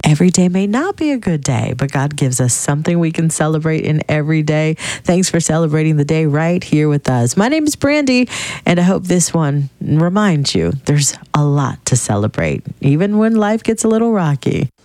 every day may not be a good day, but God gives us something we can celebrate in every day. Thanks for celebrating the day right here with us. My name is Brandy, and I hope this one reminds you there's a lot to celebrate, even when life gets a little rocky.